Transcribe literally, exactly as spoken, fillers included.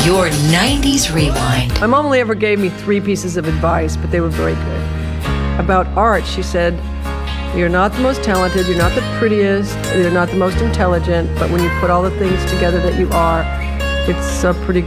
your nineties Rewind. My mom only ever gave me three pieces of advice, but they were very good. About art, she said, you're not the most talented, you're not the prettiest, you're not the most intelligent, but when you put all the things together that you are, it's a pretty